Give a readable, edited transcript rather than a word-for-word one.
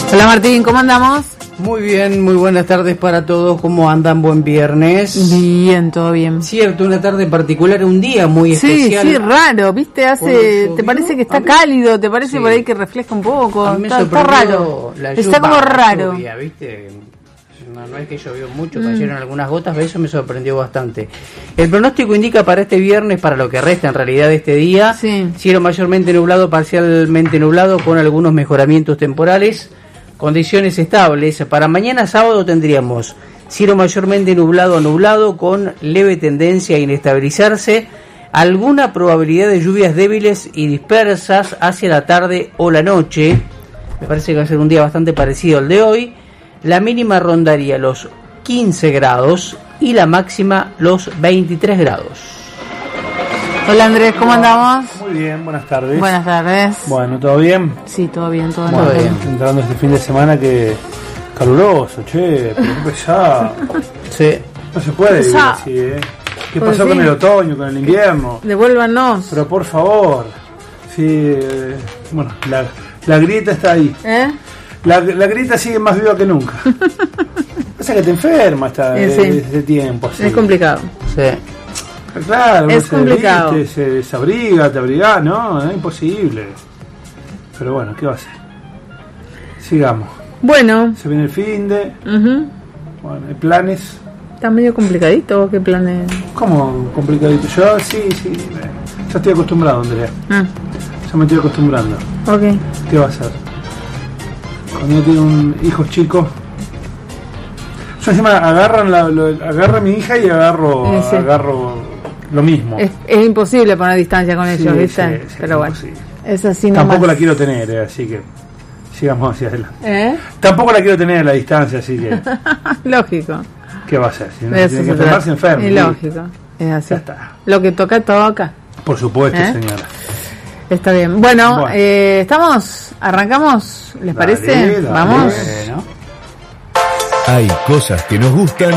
Hola Martín, ¿cómo andamos? Muy bien, muy buenas tardes para todos. ¿Cómo andan? Buen viernes. Bien, todo bien. Cierto, una tarde particular, un día muy especial. Sí, raro, ¿viste? ¿Te parece que está cálido? ¿Te parece por ahí que refleja un poco? Está raro. Está como raro. Lluvia, ¿viste? No es que llovió mucho, cayeron algunas gotas, eso me sorprendió bastante. El pronóstico indica para este viernes, para lo que resta en realidad de este día, cielo mayormente nublado, parcialmente nublado, con algunos mejoramientos temporales, condiciones estables. Para mañana sábado tendríamos cielo mayormente nublado, con leve tendencia a inestabilizarse, alguna probabilidad de lluvias débiles y dispersas hacia la tarde o la noche. Me parece que va a ser un día bastante parecido al de hoy. La mínima rondaría los 15 grados y la máxima los 23 grados. Hola Andrés, ¿cómo andamos? Muy bien, buenas tardes. Buenas tardes. Bueno, ¿todo bien? Sí, todo bien, todo bien. Entrando este fin de semana que caluroso, pero qué pesado. Sí. No se puede vivir así, ¿eh? ¿Qué pasó con el otoño, con el invierno? Devuélvanos. Pero por favor. Sí, bueno, la grieta está ahí. La grieta sigue más viva que nunca. Pasa que te enferma este tiempo. Sí. Es complicado. Sí. Claro, es complicado. Se desabriga, te abriga, no, es imposible. Pero bueno, ¿qué va a hacer? Sigamos. Bueno. Se viene el fin de. Bueno, ¿hay planes? Está medio complicadito, ¿qué planes? ¿Cómo complicadito? Yo sí. Ya estoy acostumbrado, Andrea. Ya me estoy acostumbrando. Ok. ¿Qué va a hacer? Cuando uno tiene hijos chicos, yo encima agarro a mi hija y agarro lo mismo. Es imposible poner distancia con ellos, ¿viste? Sí, pero bueno, es así nomás. Tampoco la quiero tener, así que sigamos hacia adelante. Tampoco la quiero tener a la distancia, así que lógico. ¿Qué va a hacer? Si no se tiene que enfermar, se enferma. Es lógico, es así. Ya está. Lo que toca. Por supuesto, señora. Está bien. Bueno, arrancamos, ¿les parece? Dale. Vamos. Hay cosas que nos gustan